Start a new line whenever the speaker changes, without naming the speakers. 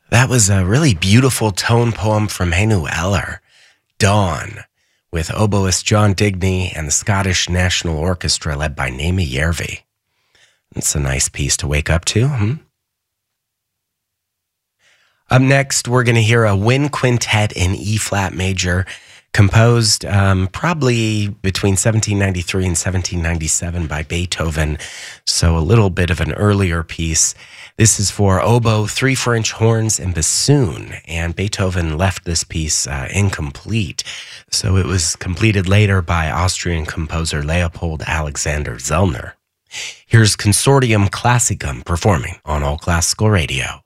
That was a really beautiful tone poem from Heinu Eller, Dawn, with oboist John Digney and the Scottish National Orchestra led by Naomi Järvi. It's a nice piece to wake up to. Up next, we're going to hear a wind quintet in E-flat major, composed probably between 1793 and 1797 by Beethoven, so a little bit of an earlier piece. This is for oboe, 3 French horns, and bassoon, and Beethoven left this piece incomplete, so it was completed later by Austrian composer Leopold Alexander Zellner. Here's Consortium Classicum performing on All Classical Radio.